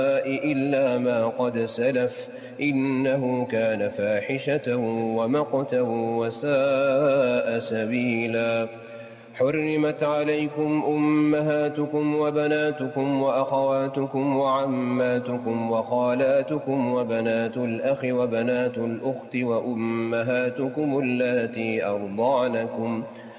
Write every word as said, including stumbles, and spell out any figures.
إلا ما قد سلف إنه كان فاحشة ومقتا وساء سبيلا. حرمت عليكم أمهاتكم وبناتكم وأخواتكم وعماتكم وخالاتكم وبنات الأخ وبنات الأخت وأمهاتكم اللاتي أرضعنكم